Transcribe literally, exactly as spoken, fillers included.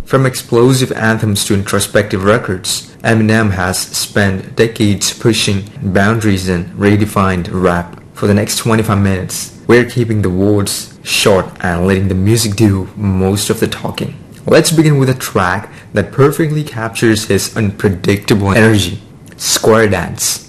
From explosive anthems to introspective records, Eminem has spent decades pushing boundaries and redefined rap. For the next twenty-five minutes, we're keeping the words short and letting the music do most of the talking. Let's begin with a track that perfectly captures his unpredictable energy, Square Dance.